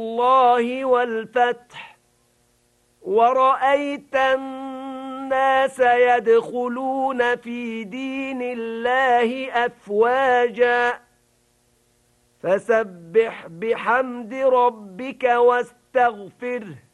الله والفتح ورأيت الناس يدخلون في دين الله أفواجا فسبح بحمد ربك واستغفره